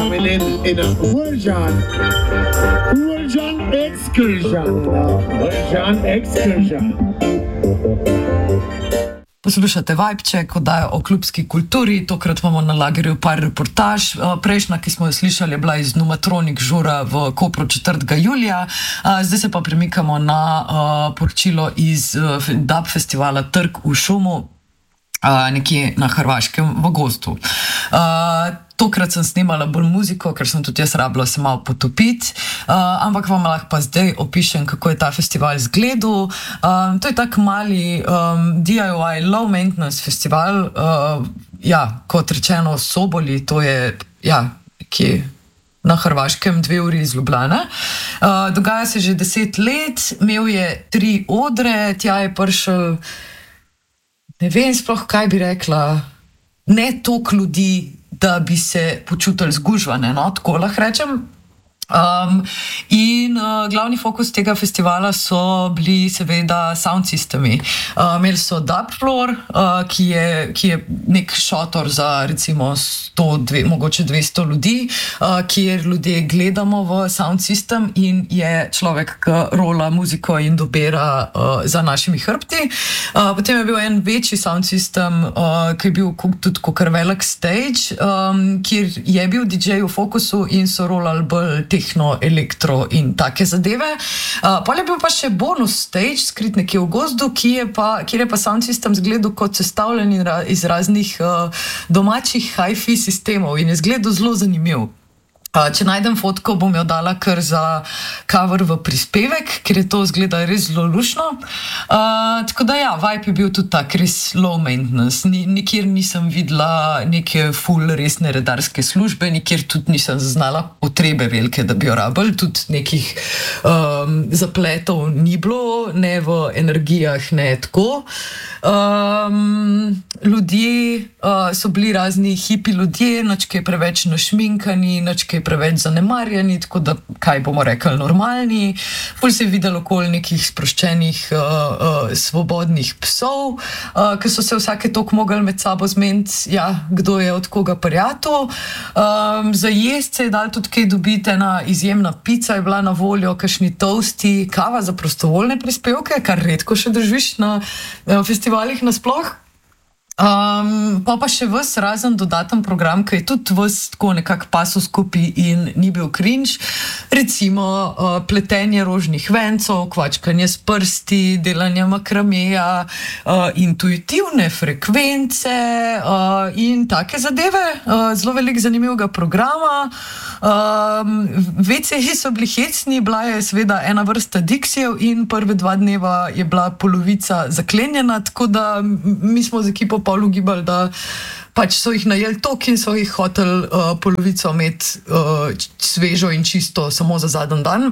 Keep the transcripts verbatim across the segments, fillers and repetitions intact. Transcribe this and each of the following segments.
in, in a Urjan, Urjan excursion, Urjan excursion. Poslušate Vibeček, oddajo o klubski kulturi, tokrat imamo na lagerju par reportaž. Prejšnja, ki smo jo slišali, je bila iz Numatronik žura v Kopru četrtega julija, zdaj se pa premikamo na poročilo iz dub festivala Trg v šumu, nekje na Hrvaškem v gozdu. Tokrat sem snimala bolj muziko, ker sem tudi jaz rabila se malo potopiti, uh, ampak vam lahko pa zdaj opišem, kako je ta festival izgledal. Um, to je tak mali um, D I Y low maintenance festival, uh, ja, kot rečeno v Soboli, to je, ja, ki na Hrvaškem, dve uri iz Ljubljane. Uh, dogaja se že deset let, imel je tri odre, tja je prišel, ne vem sploh, kaj bi rekla, ne toliko ljudi, da bi se počutili zgužvane, no, tako lahko rečem. Um, in uh, glavni fokus tega festivala so bili seveda sound systemi. Uh, imeli so dub floor, uh, ki, je, ki je nek šotor za recimo sto, dve, mogoče dvesto ljudi, uh, kjer ljudje gledamo v sound system in je človek, ki rola muziko in dobira uh, za našimi hrbti. Uh, potem je bil en večji sound system, uh, ki je bil tudi kakor velik stage, um, kjer je bil D J v fokusu in so rolali bolj tehno, elektro in take zadeve. Uh, Potem je bil pa še bonus stage, skrit nekje v gozdu, ki je pa, kjer je pa sound system zgledal kot sestavljen iz raznih uh, domačih hi-fi sistemov in je zgledal zelo zanimiv. Uh, če najdem fotko, bom jo dala kar za cover v prispevek, ker je to zgleda res zelo lušno. Uh, tako da ja, vibe je bil tudi tak, res low maintenance. Ni, nikjer nisem videla neke full resne redarske službe, nikjer tudi nisem zaznala potrebe velike, da bi jo rabili. Tudi nekih um, zapletov ni bilo, ne v energijah, ne tako. Um, ljudje uh, so bili razni hipi ljudje, nič kaj preveč našminkani, nič kaj preveč zanemarjeni, tako da, kaj bomo rekli, normalni. Ful se je videlo okoli nekih sproščenih, uh, uh, svobodnih psov, uh, ki so se vsake toliko mogli med sabo zmeniti, ja, kdo je od koga prijatelj. Um, za jesti se je dal tudi kaj dobiti, ena izjemna pica je bila na voljo, kakšni toasti, kava za prostovoljne prispevke, kar redko še držiš na uh, festivalih nasploh. Um, pa pa še ves razen dodaten program, ki je tudi ves tako nekako pasel skupaj in ni bil cringe. Recimo uh, pletenje rožnih vencov, kvačkanje s prsti, delanje makrameja, uh, intuitivne frekvence uh, in take zadeve. Uh, zelo veliko zanimivega programa. Um, V C ji so bili hecni, bila je seveda ena vrsta diksijev in prve dva dneva je bila polovica zaklenjena, tako da mi smo z ekipo pol ugibali, da pač so jih najeli tok in so jih hoteli uh, polovico imeti uh, svežo in čisto samo za zadnji dan.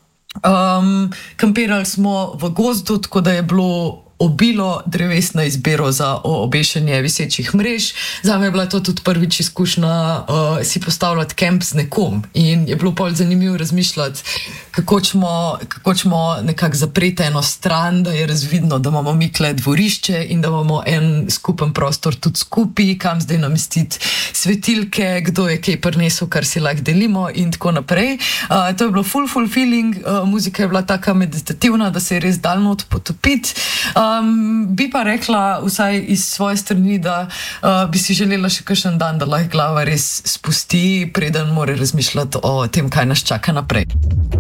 Um, kampirali smo v gozdu, tako da je bilo obilo dreves na izbiro za obešanje visečih mrež. Zame je bila to tudi prvič izkušnja uh, si postavljati kemp z nekom in je bilo pol zanimivo razmišljati, kako ćemo, kako ćemo nekako zapreti eno stran, da je razvidno, da imamo mi kle dvorišče in da imamo en skupen prostor tudi skupaj, kam zdaj namestiti svetilke, kdo je kaj prinesel, kar si lahko delimo in tako naprej. Uh, to je bilo full, full feeling, uh, muzika je bila taka meditativna, da se je res dal potopiti. Uh, Um, bi pa rekla vsaj iz svoje strani, da uh, bi si želela še kakšen dan, da lahko glava res spusti, preden mora razmišljati o tem, kaj nas čaka naprej.